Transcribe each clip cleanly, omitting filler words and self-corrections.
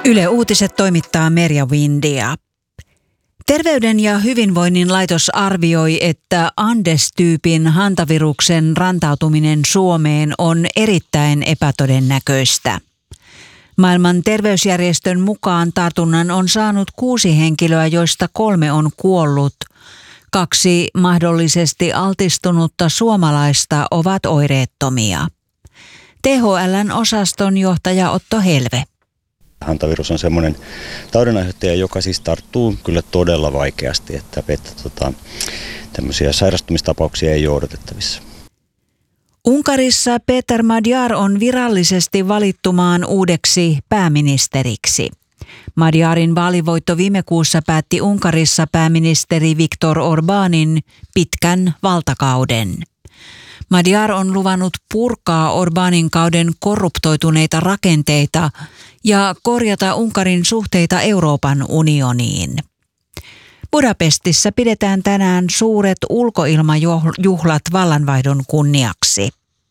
Yle Uutiset toimittaa Merja Windia. Terveyden ja hyvinvoinnin laitos arvioi, että Andes-tyypin hantaviruksen rantautuminen Suomeen on erittäin epätodennäköistä. Maailman terveysjärjestön mukaan tartunnan on saanut 6 henkilöä, joista 3 on kuollut. 2 mahdollisesti altistunutta suomalaista ovat oireettomia. THL:n osaston johtaja Otto Helve. Hantavirus on semmoinen taudinaiheuttaja, joka siis tarttuu kyllä todella vaikeasti, että tämmöisiä sairastumistapauksia ei ole odotettavissa. Unkarissa Péter Magyar on virallisesti valittu maan uudeksi pääministeriksi. Magyarin vaalivoitto viime kuussa päätti Unkarissa pääministeri Viktor Orbánin pitkän valtakauden. Magyar on luvannut purkaa Orbánin kauden korruptoituneita rakenteita ja korjata Unkarin suhteita Euroopan unioniin. Budapestissa pidetään tänään suuret ulkoilmajuhlat vallanvaihdon kunniaksi.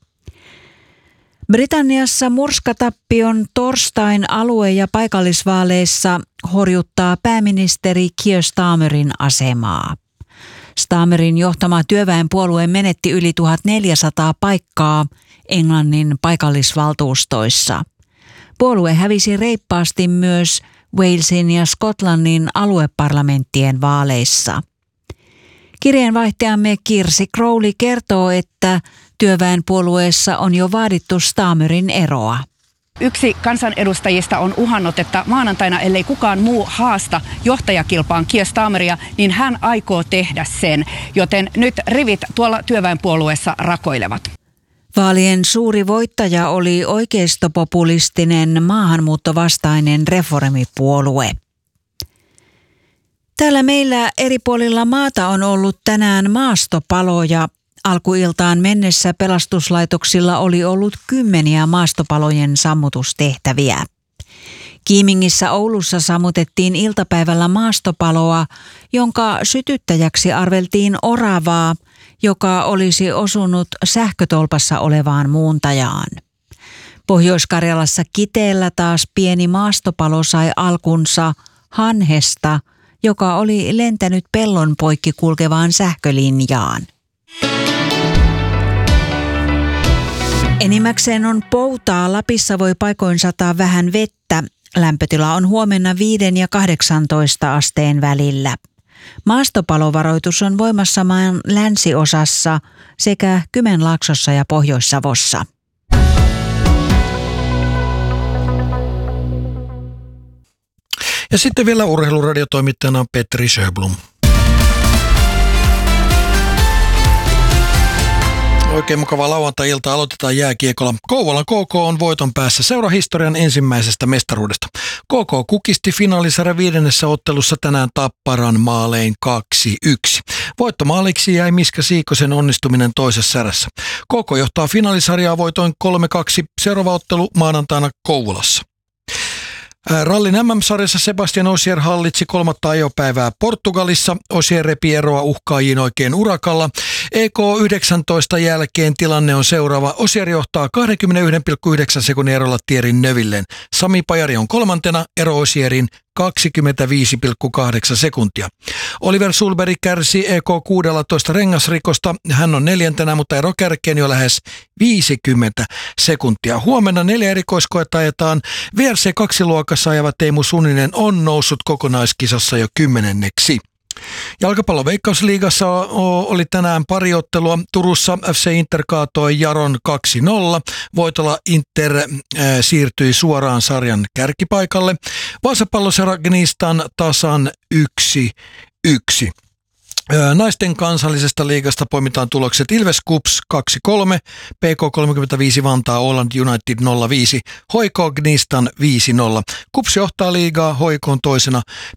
Britanniassa murskatappion torstain alue- ja paikallisvaaleissa horjuttaa pääministeri Keir Starmerin asemaa. Starmerin johtama työväenpuolue menetti yli 1400 paikkaa Englannin paikallisvaltuustoissa. Puolue hävisi reippaasti myös Walesin ja Skotlannin alueparlamenttien vaaleissa. Kirjeenvaihtajamme Kirsi Crowley kertoo, että työväenpuolueessa on jo vaadittu Starmerin eroa. Yksi kansanedustajista on uhannut, että maanantaina, ellei kukaan muu haasta johtajakilpaan Keir Starmeria, niin hän aikoo tehdä sen. Joten nyt rivit tuolla työväenpuolueessa rakoilevat. Vaalien suuri voittaja oli oikeistopopulistinen maahanmuuttovastainen reformipuolue. Täällä meillä eri puolilla maata on ollut tänään maastopaloja. Alkuiltaan mennessä pelastuslaitoksilla oli ollut 10 maastopalojen sammutustehtäviä. Kiimingissä Oulussa sammutettiin iltapäivällä maastopaloa, jonka sytyttäjäksi arveltiin oravaa, joka olisi osunut sähkötolpassa olevaan muuntajaan. Pohjois-Karjalassa Kiteellä taas pieni maastopalo sai alkunsa hanhesta, joka oli lentänyt pellon poikki kulkevaan sähkölinjaan. Enimmäkseen on poutaa. Lapissa voi paikoin sataa vähän vettä. Lämpötila on huomenna 5 ja 18 asteen välillä. Maastopalovaroitus on voimassa maan länsiosassa sekä Kymenlaaksossa ja Pohjois-Savossa. Ja sitten vielä urheiluradiotoimittajana Petri Sjöblom. Oikein mukavaa lauantai-iltaa. Aloitetaan jääkiekolla. Kouvolan KK on voiton päässä seurahistorian ensimmäisestä mestaruudesta. KK kukisti finaalisarjan 5. ottelussa tänään Tapparan maalein 2-1. Voittomaaliksi jäi Miska Siikosen onnistuminen toisessa erässä. KK johtaa finaalisarjaa voitoin 3-2. Seuraava ottelu maanantaina Kouvolassa. Rallin MM-sarjassa Sebastian Ogier hallitsi 3. ajopäivää Portugalissa. Ogier repi eroa uhkaajiin oikein urakalla. EK19 jälkeen tilanne on seuraava. Ogier johtaa 21,9 sekunnin erolla Thierry Neuvilleen. Sami Pajari on 3. ero Ogierin 25,8 sekuntia. Oliver Sulberg kärsi EK16 rengasrikosta. Hän on 4. mutta ero kärkeen jo lähes 50 sekuntia. Huomenna 4 erikoiskoetta ajetaan. VRC2-luokassa ajava Teemu Suninen on noussut kokonaiskisassa jo 10. Jalkapallon Veikkausliigassa oli tänään pari ottelua. Turussa FC Inter kaatoi Jaron 2-0. Voitolla Inter siirtyi suoraan sarjan kärkipaikalle. Vaasapalloseura Gnistan tasan 1-1. Naisten kansallisesta liigasta poimitaan tulokset Ilves KuPS 2-3, PK35 Vantaa Åland United 0-5, HJK Gnistan 5-0. KuPS johtaa liigaa, HJK on toisena,